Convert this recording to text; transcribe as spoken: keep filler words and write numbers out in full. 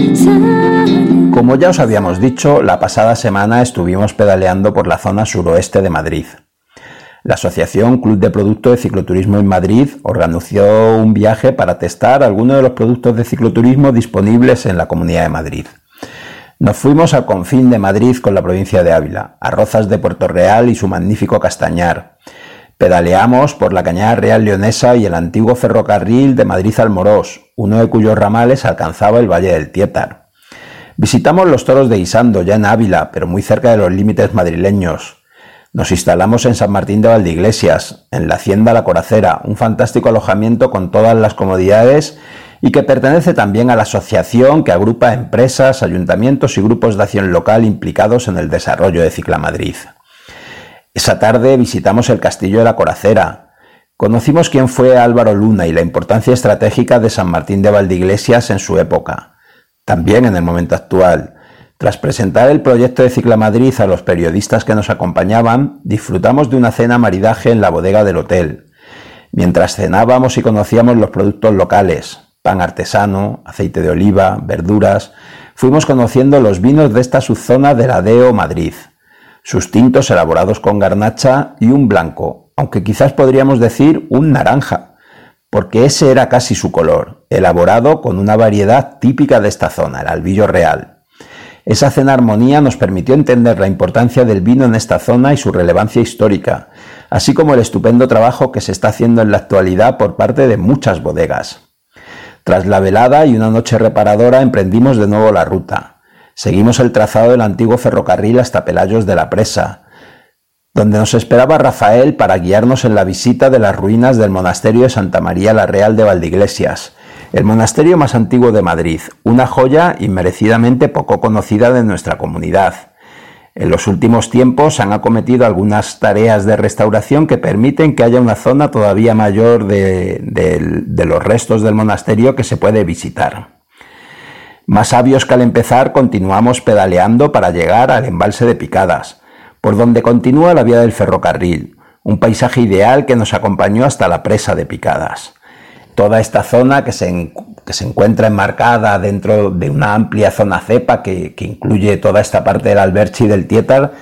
Como ya os habíamos dicho, la pasada semana estuvimos pedaleando por la zona suroeste de Madrid. La Asociación Club de Productos de Cicloturismo en Madrid organizó un viaje para testar algunos de los productos de cicloturismo disponibles en la Comunidad de Madrid. Nos fuimos al confín de Madrid con la provincia de Ávila, a Rozas de Puerto Real y su magnífico Castañar. Pedaleamos por la Cañada Real Leonesa y el antiguo ferrocarril de Madrid al Morós, uno de cuyos ramales alcanzaba el Valle del Tiétar. Visitamos los toros de Guisando, ya en Ávila, pero muy cerca de los límites madrileños. Nos instalamos en San Martín de Valdeiglesias, en la Hacienda La Coracera, un fantástico alojamiento con todas las comodidades y que pertenece también a la asociación que agrupa empresas, ayuntamientos y grupos de acción local implicados en el desarrollo de Ciclamadrid. Esa tarde visitamos el Castillo de La Coracera. Conocimos quién fue Álvaro Luna y la importancia estratégica de San Martín de Valdeiglesias en su época, también en el momento actual. Tras presentar el proyecto de Ciclamadrid a los periodistas que nos acompañaban, disfrutamos de una cena maridaje en la bodega del hotel. Mientras cenábamos y conocíamos los productos locales, pan artesano, aceite de oliva, verduras, fuimos conociendo los vinos de esta subzona de la Deo Madrid, sus tintos elaborados con garnacha y un blanco, aunque quizás podríamos decir un naranja, porque ese era casi su color, elaborado con una variedad típica de esta zona, el Albillo Real. Esa cena armonía nos permitió entender la importancia del vino en esta zona y su relevancia histórica, así como el estupendo trabajo que se está haciendo en la actualidad por parte de muchas bodegas. Tras la velada y una noche reparadora emprendimos de nuevo la ruta. Seguimos el trazado del antiguo ferrocarril hasta Pelayos de la Presa, donde nos esperaba Rafael para guiarnos en la visita de las ruinas del monasterio de Santa María la Real de Valdeiglesias, el monasterio más antiguo de Madrid, una joya inmerecidamente poco conocida de nuestra comunidad. En los últimos tiempos se han acometido algunas tareas de restauración que permiten que haya una zona todavía mayor de, de, de los restos del monasterio que se puede visitar. Más sabios que al empezar, continuamos pedaleando para llegar al embalse de Picadas, por donde continúa la vía del ferrocarril, un paisaje ideal que nos acompañó hasta la presa de Picadas. Toda esta zona que se, que se encuentra enmarcada dentro de una amplia zona cepa que, que incluye toda esta parte del Alberche y del Tiétar